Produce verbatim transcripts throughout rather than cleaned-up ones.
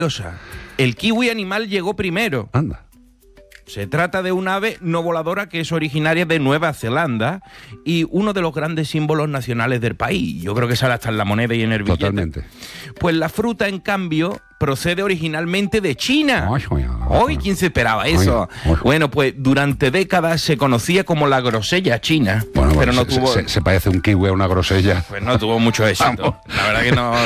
El kiwi animal llegó primero. Anda. Se trata de un ave no voladora que es originaria de Nueva Zelanda y uno de los grandes símbolos nacionales del país. Yo creo que sale hasta en la moneda y en el billete. Totalmente. Pues la fruta, en cambio, procede originalmente de China. Ay, ay, ay. Hoy, ¿quién se esperaba eso? Ay, ay. Bueno, pues durante décadas se conocía como la grosella china, Bueno, pero bueno, no se, tuvo... se, se parece un kiwi a una grosella. Pues no tuvo mucho éxito. La verdad que no...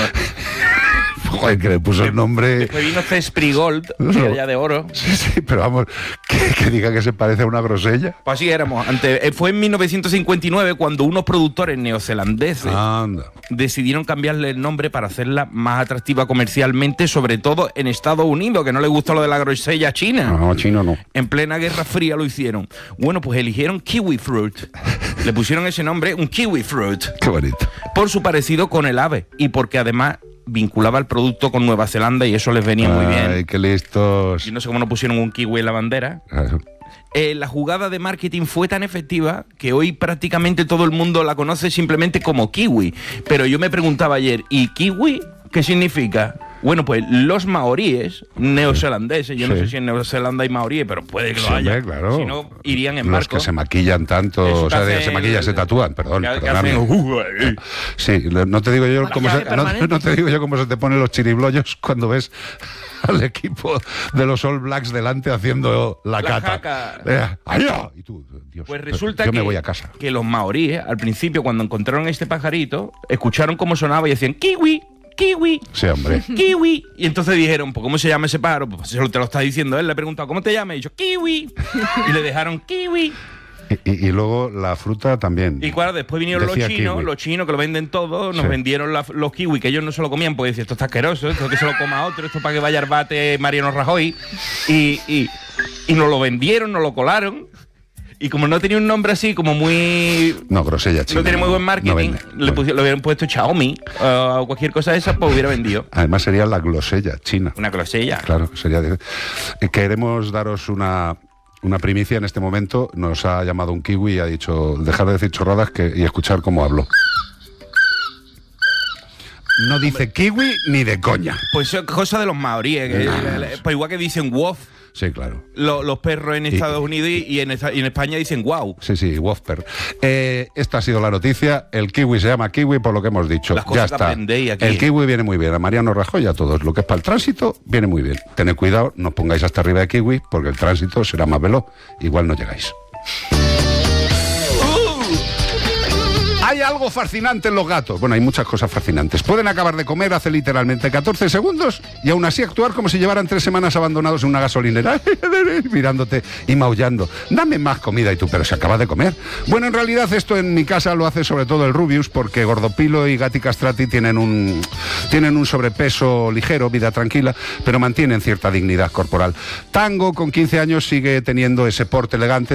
Joder, que le puso el nombre... Después vino Cespri Gold, No. que era ya de oro. Sí, sí, pero vamos, que, que diga que se parece a una grosella. Pues así éramos. Ante, eh, fue en mil novecientos cincuenta y nueve cuando unos productores neozelandeses Anda. decidieron cambiarle el nombre para hacerla más atractiva comercialmente, sobre todo en Estados Unidos, que no les gustó lo de la grosella china. No, chino no. En plena Guerra Fría lo hicieron. Bueno, pues eligieron kiwi fruit. Le pusieron ese nombre, un kiwi fruit, Qué bonito. por su parecido con el ave y porque además vinculaba el producto con Nueva Zelanda y eso les venía muy bien. Ay, qué listos. Y no sé cómo no pusieron un kiwi en la bandera. Claro. Eh, la jugada de marketing fue tan efectiva que hoy prácticamente todo el mundo la conoce simplemente como kiwi. Pero yo me preguntaba ayer, ¿y kiwi qué significa? Bueno, pues los maoríes neozelandeses, yo no Sí. sé si en Nueva Zelanda hay maoríes, pero puede que lo Sí, haya. hombre, claro. Si no, irían en Los barco. que se maquillan tanto, Eso o sea, que de- hacen se maquillan, el- se tatúan, perdón. que- que perdóname. hacen, uh, eh. Sí, le- no te digo yo cómo se, Maquillaje no, permanente. no te digo yo cómo se te ponen los chiriblollos cuando ves al equipo de los All Blacks delante haciendo la, La cata. jaca. Eh, ¡Allá! Y tú, Dios, Pues resulta yo que, me voy a casa. que los maoríes, al principio, cuando encontraron este pajarito, escucharon cómo sonaba y decían kiwi, kiwi, Sí, hombre. kiwi. Y entonces dijeron, pues ¿cómo se llama ese pájaro? Pues se lo, te lo está diciendo él. Le he preguntado, ¿cómo te llamas? Y yo, kiwi. Y le dejaron kiwi. Y, y- y luego la fruta también. Y claro, después vinieron Decía los chinos, kiwi. los chinos que lo venden todo, nos Sí. vendieron la- los kiwi, que ellos no se lo comían, porque decían, esto está asqueroso, esto que se lo coma otro, esto para que vaya al bate Mariano Rajoy. Y, y, y nos lo vendieron, nos lo colaron. Y como no tenía un nombre así, como muy... No, grosella china. No tiene muy buen marketing, no vende, le, no pusi- le hubieran puesto Xiaomi uh, o cualquier cosa de esa, pues hubiera vendido. Además sería la glosella china. Una grosella. Claro, sería... de- Eh, Queremos daros una, una primicia en este momento. Nos ha llamado un kiwi y ha dicho, dejar de decir chorradas que, y escuchar cómo hablo. No dice kiwi ni de coña. Pues eso es cosa de los maoríes. Que, pues igual que dicen wof, Sí, claro. lo- los perros en Estados Unidos y, y en, esta- y en España dicen wow. Sí, sí, Wofper. Eh, esta ha sido la noticia. El kiwi se llama kiwi por lo que hemos dicho. Las Ya cosas que está. aprendéis aquí. El kiwi viene muy bien. A Mariano Rajoy y a todos. Lo que es para el tránsito viene muy bien. Tened cuidado, no os pongáis hasta arriba de kiwi porque el tránsito será más veloz. Igual no llegáis. Hay algo fascinante en los gatos. Bueno, hay muchas cosas fascinantes. Pueden acabar de comer hace literalmente catorce segundos y aún así actuar como si llevaran tres semanas abandonados en una gasolinera, mirándote y maullando. Dame más comida y tú, pero se acaba de comer. Bueno, en realidad esto en mi casa lo hace sobre todo el Rubius porque Gordopilo y Gatti Castrati tienen un, tienen un sobrepeso ligero, vida tranquila, pero mantienen cierta dignidad corporal. Tango, con quince años, sigue teniendo ese porte elegante